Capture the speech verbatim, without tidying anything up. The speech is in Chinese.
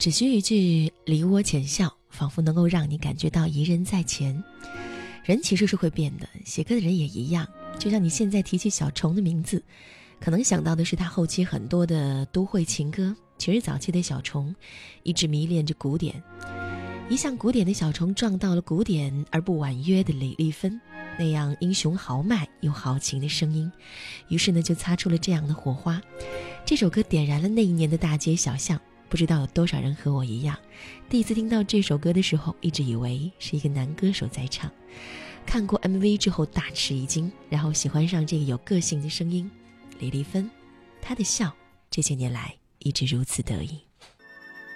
只需一句梨涡浅笑，仿佛能够让你感觉到宜人在前。人其实是会变的，写歌的人也一样。就像你现在提起小虫的名字，可能想到的是他后期很多的都会情歌，其实早期的小虫一直迷恋着古典。一向古典的小虫撞到了古典而不婉约的李丽芬，那样英雄豪迈又豪情的声音，于是呢就擦出了这样的火花。这首歌点燃了那一年的大街小巷，不知道有多少人和我一样，第一次听到这首歌的时候，一直以为是一个男歌手在唱，看过 M V 之后大吃一惊，然后喜欢上这个有个性的声音。李丽芬，她的笑这些年来一直如此得意。